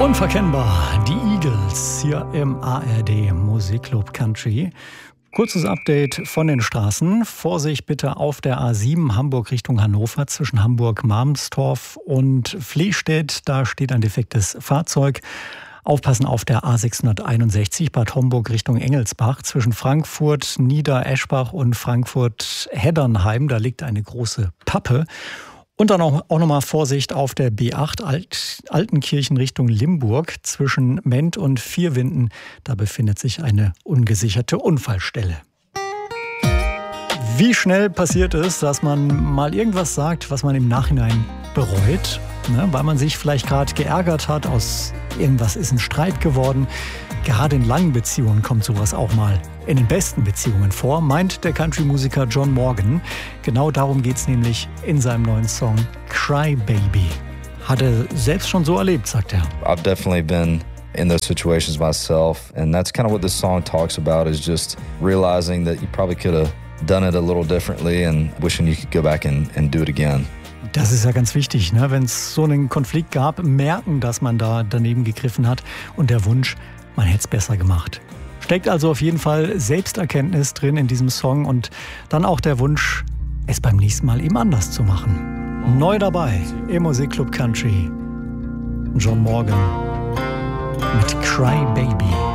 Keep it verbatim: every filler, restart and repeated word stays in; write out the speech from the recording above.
Unverkennbar, die Eagles hier im A R D Musikclub Country. Kurzes Update von den Straßen. Vorsicht bitte auf der A sieben Hamburg Richtung Hannover zwischen Hamburg-Marmstorf und Flehstedt. Da steht ein defektes Fahrzeug. Aufpassen auf der A sechshunderteinundsechzig Bad Homburg Richtung Engelsbach zwischen Frankfurt Niedereschbach und Frankfurt Heddernheim. Da liegt eine große Pappe. Und dann auch, auch nochmal Vorsicht auf der B acht Alt, Altenkirchen Richtung Limburg zwischen Ment und Vierwinden. Da befindet sich eine ungesicherte Unfallstelle. Wie schnell passiert es, dass man mal irgendwas sagt, was man im Nachhinein bereut, ne, weil man sich vielleicht gerade geärgert hat, aus irgendwas ist ein Streit geworden. Gerade in langen Beziehungen kommt sowas auch mal in den besten Beziehungen vor, meint der Country-Musiker John Morgan. Genau darum geht es nämlich in seinem neuen Song Cry Baby. Hat er selbst schon so erlebt, sagt er. I've definitely been in those situations myself, and that's kind of what this song talks about, is just realizing that you probably could have done it a little differently and wishing you could go back and, and do it again. Das ist ja ganz wichtig, ne? Wenn es so einen Konflikt gab, merken, dass man da daneben gegriffen hat und der Wunsch, man hätte es besser gemacht. Steckt also auf jeden Fall Selbsterkenntnis drin in diesem Song und dann auch der Wunsch, es beim nächsten Mal eben anders zu machen. Neu dabei im Musikclub Country, John Morgan mit Cry Baby.